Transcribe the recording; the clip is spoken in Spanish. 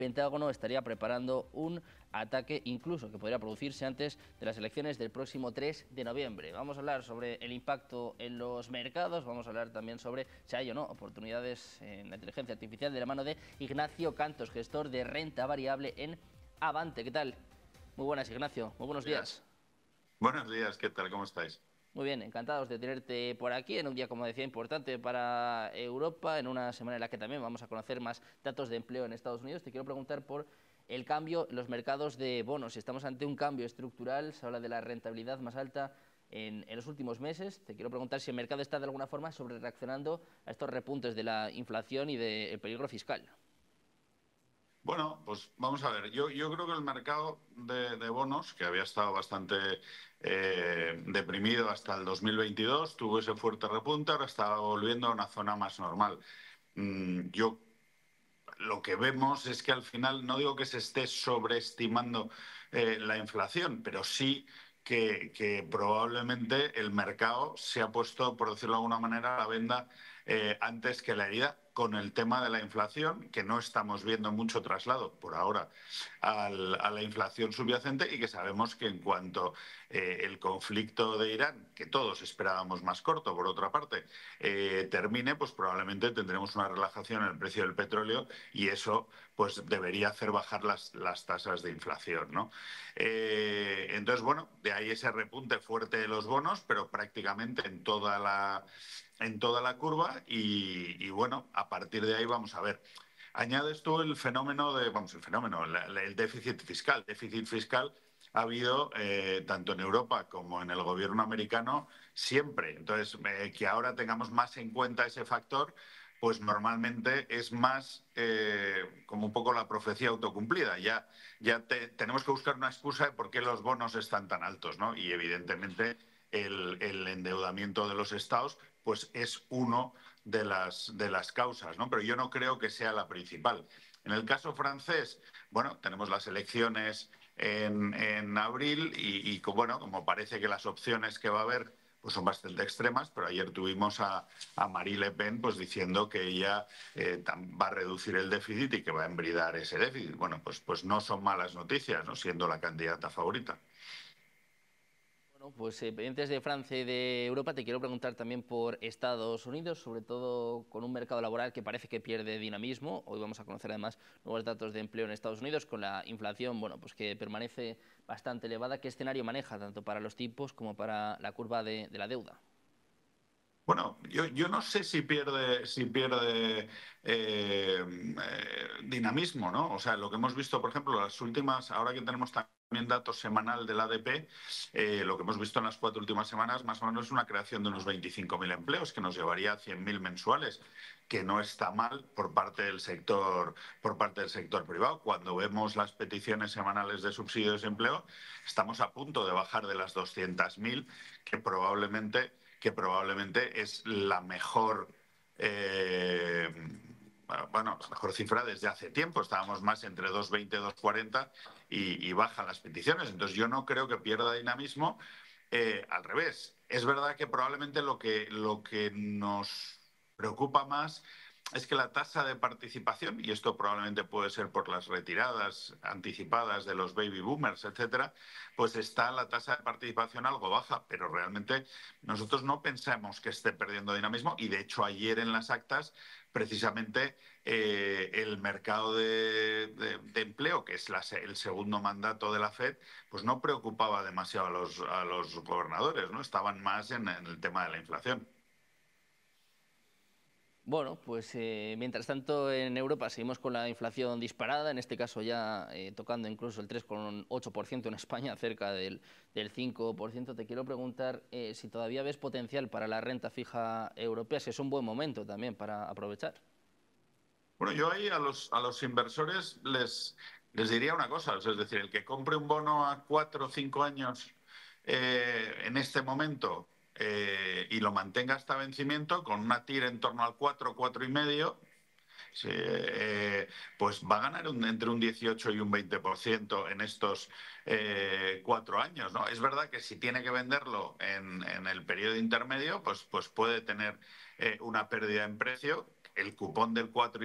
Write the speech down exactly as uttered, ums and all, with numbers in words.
Pentágono estaría preparando un ataque incluso que podría producirse antes de las elecciones del próximo tres de noviembre. Vamos a hablar sobre el impacto en los mercados, vamos a hablar también sobre si hay o no oportunidades en la inteligencia artificial de la mano de Ignacio Cantos, gestor de renta variable en Avante. ¿Qué tal? Muy buenas, Ignacio. Muy buenos días. Buenos días, ¿qué tal? ¿Cómo estáis? Muy bien, encantados de tenerte por aquí en un día, como decía, importante para Europa, en una semana en la que también vamos a conocer más datos de empleo en Estados Unidos. Te quiero preguntar por el cambio en los mercados de bonos. Estamos ante un cambio estructural, se habla de la rentabilidad más alta en, en los últimos meses. Te quiero preguntar si el mercado está de alguna forma sobre reaccionando a estos repuntes de la inflación y del peligro fiscal. Bueno, pues vamos a ver, yo, yo creo que el mercado de, de bonos, que había estado bastante eh, deprimido hasta el dos mil veintidós, tuvo ese fuerte repunte, ahora está volviendo a una zona más normal. Mm, yo lo que vemos es que al final, no digo que se esté sobreestimando eh, la inflación, pero sí que, que probablemente el mercado se ha puesto, por decirlo de alguna manera, la venda eh, antes que la herida con el tema de la inflación, que no estamos viendo mucho traslado por ahora al, a la inflación subyacente y que sabemos que en cuanto eh, el conflicto de Irán, que todos esperábamos más corto, por otra parte, eh, termine, pues probablemente tendremos una relajación en el precio del petróleo y eso pues debería hacer bajar las, las tasas de inflación, ¿no? Eh, entonces, bueno, de ahí ese repunte fuerte de los bonos, pero prácticamente en toda la, en toda la curva y, y bueno, a partir de ahí vamos a ver. Añades tú el fenómeno de, vamos, el fenómeno, la, la, el déficit fiscal. Déficit fiscal ha habido eh, tanto en Europa como en el gobierno americano siempre. Entonces, eh, que ahora tengamos más en cuenta ese factor, pues normalmente es más eh, como un poco la profecía autocumplida. Ya, ya te, tenemos que buscar una excusa de por qué los bonos están tan altos, ¿no? Y evidentemente el, el endeudamiento de los estados pues es uno de las, de las causas, ¿no? Pero yo no creo que sea la principal. En el caso francés, bueno, tenemos las elecciones en, en abril y, y, bueno, como parece que las opciones que va a haber pues son bastante extremas, pero ayer tuvimos a, a Marie Le Pen pues diciendo que ella eh, va a reducir el déficit y que va a embridar ese déficit. Bueno, pues, pues no son malas noticias, ¿no? Siendo la candidata favorita. Bueno, pues eh, pendientes de Francia y de Europa, te quiero preguntar también por Estados Unidos, sobre todo con un mercado laboral que parece que pierde dinamismo. Hoy vamos a conocer además nuevos datos de empleo en Estados Unidos con la inflación, bueno, pues que permanece bastante elevada. ¿Qué escenario maneja tanto para los tipos como para la curva de, de la deuda? Bueno, yo, yo no sé si pierde, si pierde eh, eh, dinamismo, ¿no? O sea, lo que hemos visto, por ejemplo, las últimas, ahora que tenemos también datos semanal del A D P, eh, lo que hemos visto en las cuatro últimas semanas, más o menos es una creación de unos veinticinco mil empleos, que nos llevaría a cien mil mensuales, que no está mal por parte del sector, por parte del sector privado. Cuando vemos las peticiones semanales de subsidios de empleo, estamos a punto de bajar de las doscientos mil, que probablemente que probablemente es la mejor, eh, bueno, la mejor cifra desde hace tiempo. Estábamos más entre doscientos veinte y doscientos cuarenta y, y bajan las peticiones. Entonces yo no creo que pierda dinamismo. Eh, al revés, es verdad que probablemente lo que, lo que nos preocupa más es que la tasa de participación, y esto probablemente puede ser por las retiradas anticipadas de los baby boomers, etcétera, pues está la tasa de participación algo baja, pero realmente nosotros no pensamos que esté perdiendo dinamismo y de hecho ayer en las actas precisamente eh, el mercado de, de, de empleo, que es la, el segundo mandato de la Fed, pues no preocupaba demasiado a los, a los gobernadores, ¿no? Estaban más en, en el tema de la inflación. Bueno, pues eh, mientras tanto en Europa seguimos con la inflación disparada, en este caso ya eh, tocando incluso el tres coma ocho por ciento en España, cerca del, del cinco por ciento. Te quiero preguntar eh, si todavía ves potencial para la renta fija europea, si es un buen momento también para aprovechar. Bueno, yo ahí a los, a los inversores les, les diría una cosa, es decir, el que compre un bono a cuatro o cinco años eh, en este momento eh, y lo mantenga hasta vencimiento con una tira en torno al cuatro, cuatro y medio, sí, eh, pues va a ganar un, entre un dieciocho y un veinte por ciento en estos eh, cuatro años, ¿no? Es verdad que si tiene que venderlo en, en el periodo intermedio, pues, pues puede tener eh, una pérdida en precio. El cupón del cuatro